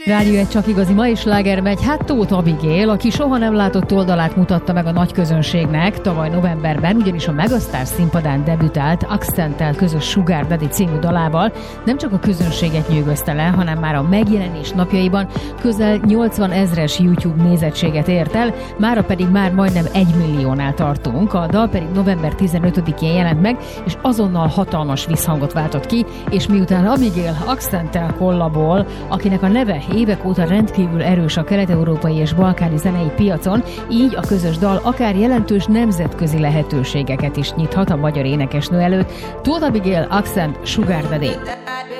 Rádió egy csak igazi mai sláger megy, hát Tóth Abigail, aki soha nem látott oldalát mutatta meg a nagy közönségnek tavaly novemberben, ugyanis a Megasztár színpadán debütált Accenttel közös Sugar Daddy című dalával nem csak a közönséget nyűgözte le, hanem már a megjelenés napjaiban közel 80 000-es YouTube nézettséget ért el, mára pedig már majdnem 1 milliónál tartunk, a dal pedig november 15-én jelent meg, és azonnal hatalmas visszhangot váltott ki, és miután Abigail Accenttel kollabol, akinek a neve évek óta rendkívül erős a kelet-európai és balkáni zenei piacon, így a közös dal akár jelentős nemzetközi lehetőségeket is nyithat a magyar énekesnő előtt. Tóth Abigail, Accent, Sugar Daddy.